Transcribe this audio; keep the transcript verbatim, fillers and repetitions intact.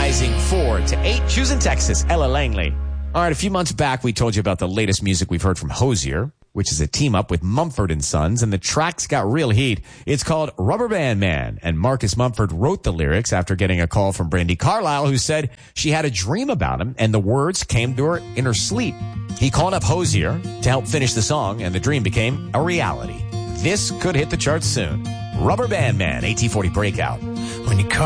rising four to eight. Choosing Texas, Ella Langley. All right, a few months back, we told you about the latest music we've heard from Hozier, which is a team-up with Mumford and Sons, and the track's got real heat. It's called Rubber Band Man, and Marcus Mumford wrote the lyrics after getting a call from Brandi Carlile, who said she had a dream about him, and the words came to her in her sleep. He called up Hozier to help finish the song, and the dream became a reality. This could hit the charts soon. Rubber Band Man, A T forty Breakout. When you call